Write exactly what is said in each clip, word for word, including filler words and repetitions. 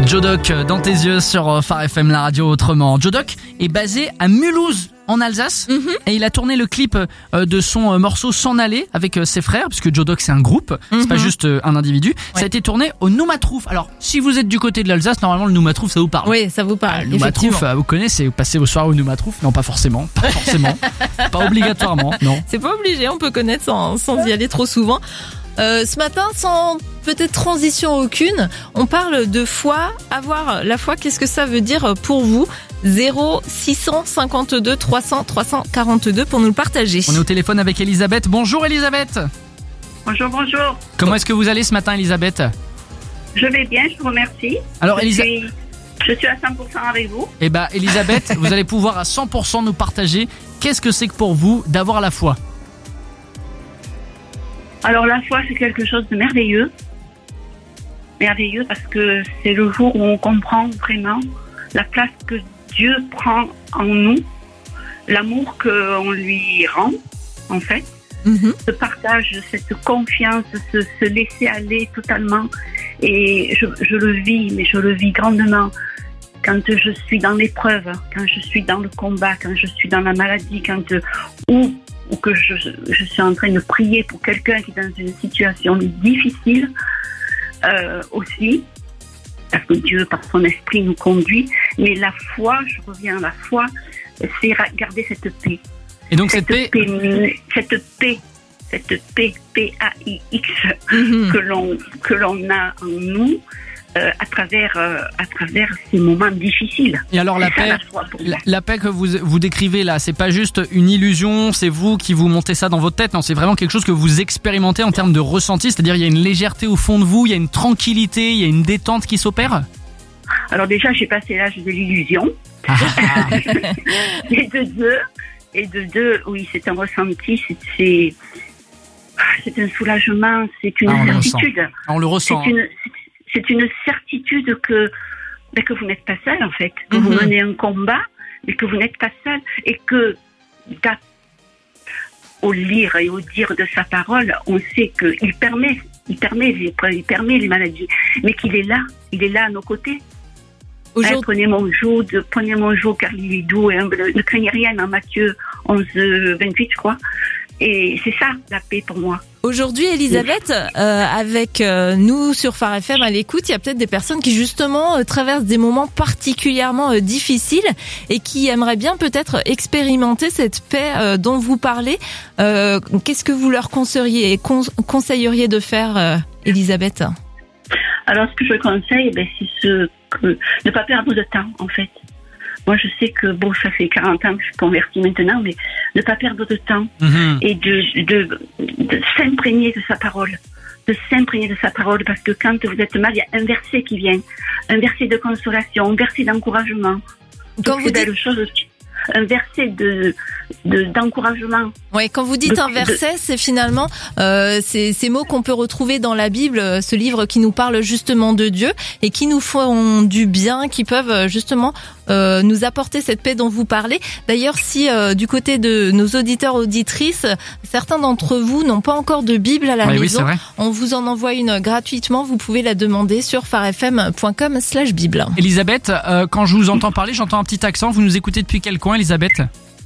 Joe Doc dans tes yeux sur Phare F M, la radio autrement. Joe Doc est basé à Mulhouse en Alsace mm-hmm. et il a tourné le clip de son morceau S'en aller avec ses frères, puisque Joe Doc c'est un groupe, mm-hmm. c'est pas juste un individu. Ouais. Ça a été tourné au Noumatrouf. Alors si vous êtes du côté de l'Alsace, normalement le Noumatrouf ça vous parle. Oui, ça vous parle. Ah, le Noumatrouf, vous connaissez, vous passez vos soirées au Noumatrouf? Non, pas forcément, pas forcément, pas obligatoirement, non. C'est pas obligé, on peut connaître sans, sans y aller trop souvent. Euh, ce matin, sans peut-être transition aucune, on parle de foi. Avoir la foi, qu'est-ce que ça veut dire pour vous? Zéro six cent cinquante-deux trois cents trois cent quarante-deux pour nous le partager. On est au téléphone avec Elisabeth. Bonjour Elisabeth. Bonjour, bonjour. Comment est-ce que vous allez ce matin, Elisabeth? Je vais bien, je vous remercie. Alors, je, Elisa... suis, je suis à cent pour cent avec vous. Eh ben, Elisabeth, vous allez pouvoir à cent pour cent nous partager qu'est-ce que c'est que pour vous d'avoir la foi? Alors la foi, c'est quelque chose de merveilleux. Merveilleux parce que c'est le jour où on comprend vraiment la place que Dieu prend en nous, l'amour qu'on lui rend, en fait. Mm-hmm. Ce partage, cette confiance, se, se laisser aller totalement. Et je, je le vis, mais je le vis grandement. Quand je suis dans l'épreuve, quand je suis dans le combat, quand je suis dans la maladie, quand ou ou que je, je suis en train de prier pour quelqu'un qui est dans une situation difficile euh, aussi, parce que Dieu, par son esprit, nous conduit. Mais la foi, je reviens à la foi, c'est garder cette paix. Et donc cette, cette paix... paix... Cette paix, cette paix, P A I X, mm-hmm. que l'on, que l'on a en nous, Euh, à travers euh, à travers ces moments difficiles. Et alors la paix, la, la paix que vous vous décrivez là, c'est pas juste une illusion, c'est vous qui vous montez ça dans votre tête, non, c'est vraiment quelque chose que vous expérimentez en termes de ressenti, c'est-à-dire il y a une légèreté au fond de vous, il y a une tranquillité, il y a une détente qui s'opère. Alors déjà, j'ai passé l'âge de l'illusion et de deux et de deux, oui, c'est un ressenti, c'est c'est, c'est un soulagement, c'est une ah, certitude. On le ressent. On le ressent. C'est une, C'est une certitude que, ben, que vous n'êtes pas seul, en fait. Que mm-hmm. vous menez un combat, mais que vous n'êtes pas seul. Et que, au lire et au dire de sa parole, on sait qu'il permet, il permet les épreuves, il permet les maladies, mais qu'il est là. Il est là à nos côtés. Hein, prenez mon joug, prenez mon joug, car il est doux et humble. Ne craignez rien, en Matthieu onze, vingt-huit, je crois. Et c'est ça, la paix pour moi. Aujourd'hui, Elisabeth, euh, avec euh, nous sur Phare F M à l'écoute, il y a peut-être des personnes qui justement euh, traversent des moments particulièrement euh, difficiles et qui aimeraient bien peut-être expérimenter cette paix euh, dont vous parlez. Euh, qu'est-ce que vous leur conseilleriez, con- conseilleriez de faire, euh, Elisabeth? Alors, ce que je conseille, ben, c'est ce que, ne pas perdre de temps, en fait. Moi, je sais que, bon, ça fait quarante ans que je suis convertie maintenant, mais ne pas perdre de temps mmh. et de, de, de s'imprégner de sa parole. De s'imprégner de sa parole, parce que quand vous êtes mal, il y a un verset qui vient. Un verset de consolation, un verset d'encouragement. Quand vous dites... choses, un verset de, de, d'encouragement. Oui, quand vous dites de, un verset, de... c'est finalement euh, ces, ces mots qu'on peut retrouver dans la Bible, ce livre qui nous parle justement de Dieu et qui nous font du bien, qui peuvent justement euh, nous apporter cette paix dont vous parlez. D'ailleurs, si euh, du côté de nos auditeurs auditrices, certains d'entre vous n'ont pas encore de Bible à la oui, maison, oui, on vous en envoie une gratuitement. Vous pouvez la demander sur pharefm point com slash bible. Elisabeth, euh, quand je vous entends parler, j'entends un petit accent. Vous nous écoutez depuis quel coin, Elisabeth?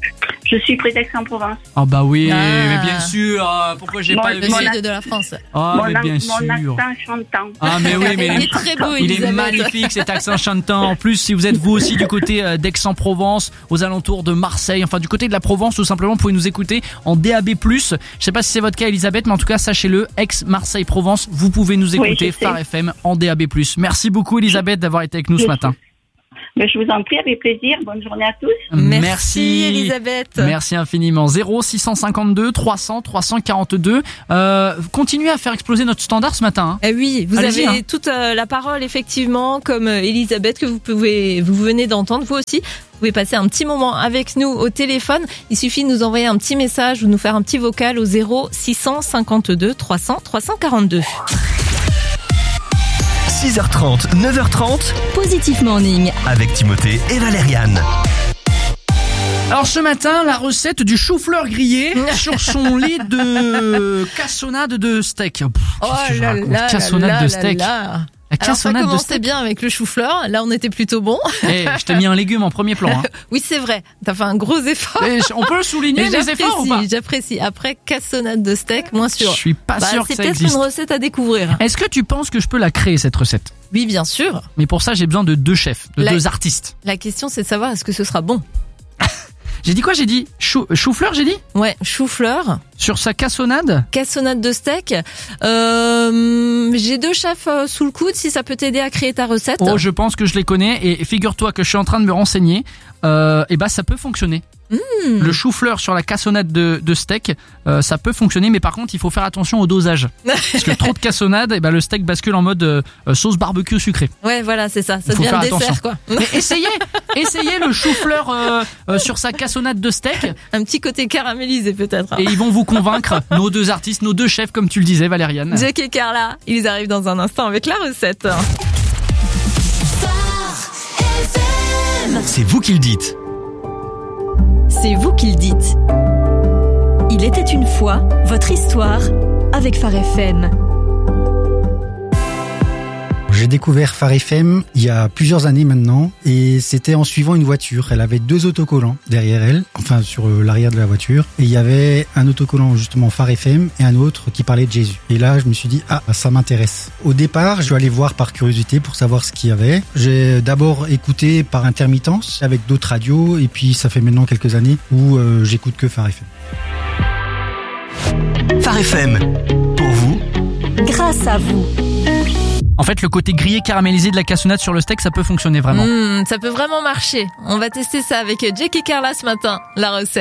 Je suis près d'Aix-en-Provence. Ah bah oui, ah. mais bien sûr. Pourquoi j'ai mon, pas le sud de la France. Ah mon, mais bien mon sûr. Mon accent chantant. Ah mais oui, mais il est très beau. Il Elisabeth. est magnifique cet accent chantant. En plus, si vous êtes vous aussi du côté d'Aix-en-Provence, aux alentours de Marseille, enfin du côté de la Provence, tout simplement, vous pouvez nous écouter en D A B plus. Je sais pas si c'est votre cas, Elisabeth, mais en tout cas, sachez-le, Aix-Marseille-Provence, vous pouvez nous écouter oui, Phare F M en D A B plus. Merci beaucoup, Elisabeth, d'avoir été avec nous je ce matin. Mais je vous en prie, avec plaisir. Bonne journée à tous. Merci, Merci Elisabeth. Merci infiniment. zéro six cent cinquante-deux trois cents trois cent quarante-deux. Euh, continuez à faire exploser notre standard ce matin. Hein. Eh oui, vous Allez-y, avez hein. toute euh, la parole effectivement, comme euh, Elisabeth que vous pouvez, vous venez d'entendre. Vous aussi, vous pouvez passer un petit moment avec nous au téléphone. Il suffit de nous envoyer un petit message ou de nous faire un petit vocal au zéro six cent cinquante-deux trois cents trois cent quarante-deux. six heures trente, neuf heures trente, Positif Morning avec Timothée et Valériane. Alors ce matin, la recette du chou-fleur grillé sur son lit de cassonade de steak. Pff, oh là là, cassonade là de là steak. là. La Alors ça cassonade de commençait steak. bien avec le chou-fleur. Là, on était plutôt bon. Eh, je t'ai mis un légume en premier plan. Hein. Oui, c'est vrai. T'as fait un gros effort. Et on peut souligner Et les efforts ou pas? J'apprécie, j'apprécie. Après, cassonade de steak, moins Je sûr. suis pas Bah, sûr que c'est ça peut-être existe. une recette à découvrir. Est-ce que tu penses que je peux la créer cette recette? Oui, bien sûr. Mais pour ça, j'ai besoin de deux chefs, de La- deux artistes. La question, c'est de savoir est-ce que ce sera bon. J'ai dit quoi? J'ai dit chou, chou-fleur, j'ai dit? Ouais, chou-fleur, Sur sa cassonade? cassonade de steak. Euh, j'ai deux chefs euh, sous le coude. Si ça peut t'aider à créer ta recette. Oh, je pense que je les connais et figure-toi que je suis en train de me renseigner. Euh, et bah, ça peut fonctionner. Mmh. Le chou-fleur sur la cassonade de, de steak, euh, ça peut fonctionner, mais par contre, il faut faire attention au dosage. Parce que trop de cassonade, et ben le steak bascule en mode euh, sauce barbecue sucrée. Ouais, voilà, c'est ça. Ça Il faut devient faire le dessert, attention. quoi. Mais essayez, essayez le chou-fleur euh, euh, sur sa cassonade de steak, Un petit côté caramélisé, peut-être. et ils vont vous convaincre, nos deux artistes, nos deux chefs, comme tu le disais, Valériane. Jack et Carla, ils arrivent dans un instant avec la recette. C'est vous qui le dites. C'est vous qui le dites. Il était une fois votre histoire avec Phare F M. J'ai découvert Phare F M il y a plusieurs années maintenant et c'était en suivant une voiture. Elle avait deux autocollants derrière elle, enfin sur l'arrière de la voiture. Et il y avait un autocollant justement Phare F M et un autre qui parlait de Jésus. Et là, je me suis dit, ah, ça m'intéresse. Au départ, je suis allé voir par curiosité pour savoir ce qu'il y avait. J'ai d'abord écouté par intermittence avec d'autres radios et puis ça fait maintenant quelques années où euh, j'écoute que Phare F M. Phare F M. Pour vous, Grâce à vous. En fait, le côté grillé caramélisé de la cassonade sur le steak, ça peut fonctionner vraiment. Mmh, ça peut vraiment marcher. On va tester ça avec Jack et Carla ce matin, la recette.